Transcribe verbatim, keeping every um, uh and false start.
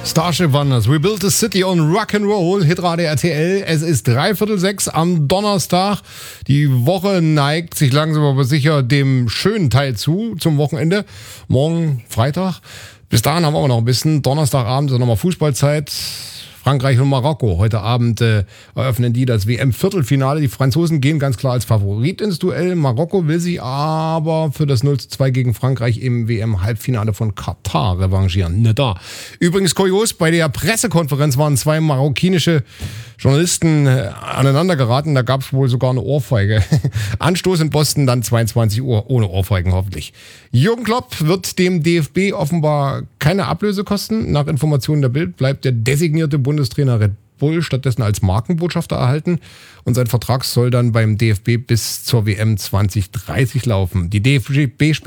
Starship Wonders, We Built a City on Rock'n'Roll, Hitradio R T L. Es ist dreiviertel sechs am Donnerstag. Die Woche neigt sich langsam aber sicher dem schönen Teil zu, zum Wochenende. Morgen Freitag. Bis dahin haben wir auch noch ein bisschen. Donnerstagabend ist nochmal Fußballzeit. Frankreich und Marokko. Heute Abend äh, eröffnen die das W M-Viertelfinale. Die Franzosen gehen ganz klar als Favorit ins Duell. Marokko will sich aber für das null zu zwei gegen Frankreich im W M-Halbfinale von Katar revanchieren. Ne da. Übrigens kurios, bei der Pressekonferenz waren zwei marokkanische Journalisten äh, aneinander geraten. Da gab es wohl sogar eine Ohrfeige. Anstoß in Boston, dann zweiundzwanzig Uhr, ohne Ohrfeigen hoffentlich. Jürgen Klopp wird dem D F B offenbar keine Ablöse kosten. Nach Informationen der Bild bleibt der designierte Bundestrainer Red Bull stattdessen als Markenbotschafter erhalten und sein Vertrag soll dann beim D F B bis zur W M zwanzig dreißig laufen. Die D F B